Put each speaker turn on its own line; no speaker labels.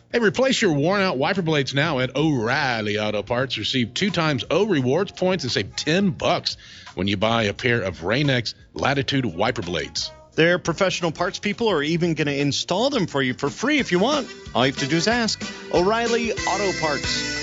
Hey, replace your worn-out wiper blades now at O'Reilly Auto Parts. Receive 2 times O Rewards points and save $10 when you buy a pair of Rain-X Latitude wiper blades.
Their professional parts people are even going to install them for you for free if you want. All you have to do is ask. O'Reilly Auto Parts.